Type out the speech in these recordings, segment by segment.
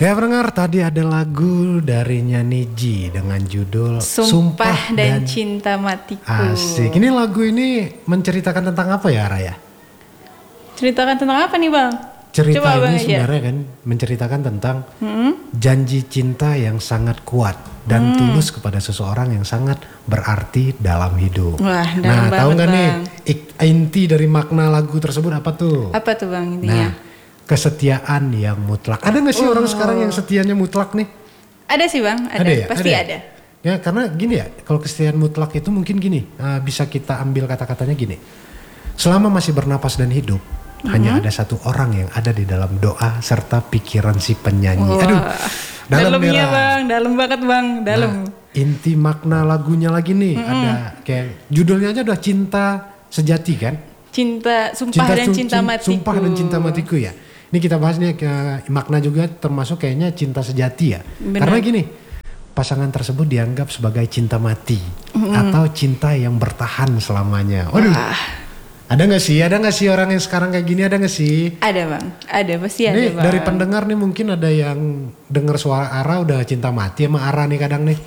Ya pendengar, tadi ada lagu dari Nyaniji dengan judul Sumpah dan Cinta Matiku. Asik. Ini lagu ini menceritakan tentang apa ya, Raya? Ceritakan tentang apa nih, Bang? Cerita Coba, ini Bang, sebenarnya kan menceritakan tentang janji cinta yang sangat kuat dan tulus kepada seseorang yang sangat berarti dalam hidup. Wah, nah, dalam tahu banget, nggak nih Bang. inti dari makna lagu tersebut apa tuh? Apa tuh, Bang, intinya? Nah, kesetiaan yang mutlak. Ada nggak sih orang sekarang yang setianya mutlak nih? Ada sih, Bang. Ada. Ya? Pasti ya? ada. Ya karena gini ya, kalau kesetiaan mutlak itu mungkin gini, bisa kita ambil kata-katanya gini. Selama masih bernapas dan hidup, hanya ada satu orang yang ada di dalam doa serta pikiran si penyanyi. Wah. Aduh, Dalamnya, Bang. Dalam banget, Bang. Dalam. Nah, inti makna lagunya lagi nih, ada kayak judulnya aja udah cinta sejati kan? Sumpah dan cinta matiku. Sumpah dan cinta matiku ya. Ini kita bahas nih ke makna juga termasuk kayaknya cinta sejati ya. Bener. Karena gini, pasangan tersebut dianggap sebagai cinta mati atau cinta yang bertahan selamanya. Waduh. Ada gak sih orang yang sekarang kayak gini, ada gak sih? Ada, Bang. Ada, pasti ada, Nih Bang. dari pendengar nih mungkin ada yang dengar suara Ara udah cinta mati sama Ara nih kadang nih.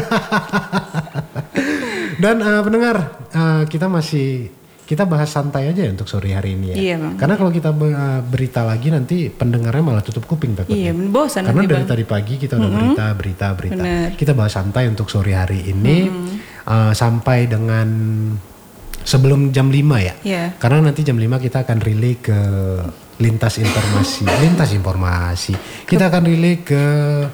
Dan pendengar, kita bahas santai aja ya untuk sore hari ini ya. Iya, Bang. Karena kalau kita berita lagi nanti pendengarnya malah tutup kuping takutnya. Iya, bosan Karena nanti, dari Bang. tadi pagi kita udah berita. Bener. Kita bahas santai untuk sore hari ini sampai dengan sebelum jam 5 ya. Iya. Karena nanti jam 5 kita akan relay ke lintas informasi. Kita akan relay ke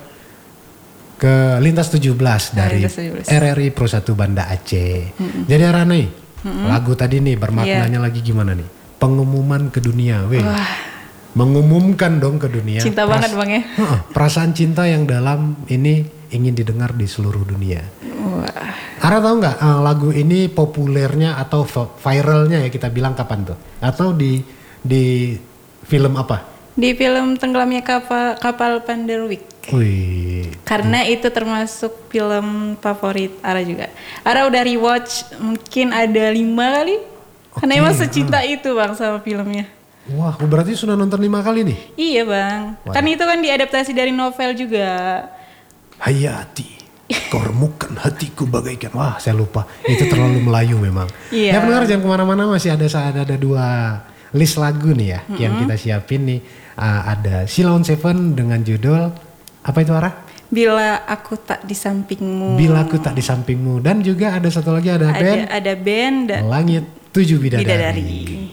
lintas 17 dari Lintas 17. RRI Pro 1 Banda Aceh. Jadi Rani, lagu tadi nih bermaknanya lagi gimana nih? Pengumuman ke dunia, weh. Mengumumkan dong ke dunia. Cinta banget, Bang, ya. Perasaan cinta yang dalam ini ingin didengar di seluruh dunia. Wah. Ara tahu nggak lagu ini populernya atau viralnya ya kita bilang kapan tuh? Atau di film apa? Di film Tenggelamnya Kapal Panderwick. Wih. Karena itu termasuk film favorit Ara juga. Ara udah rewatch mungkin ada 5 kali. Karena emang secinta itu, Bang, sama filmnya. Wah, berarti sudah nonton 5 kali nih? Iya, Bang. Waduh. Kan itu kan diadaptasi dari novel juga. Hayati, kau remukan hatiku bagaikan. Wah, saya lupa. Itu terlalu Melayu memang. Iya. Ya pendengar jangan kemana-mana, masih ada 2 list lagu nih ya yang kita siapin nih. Ada Silon Seven dengan judul apa itu Ara? Bila Aku Tak di Sampingmu. Bila Aku Tak di Sampingmu. Dan juga ada satu lagi ada band Ada band dan Langit 7 Bidadari. Bidadari.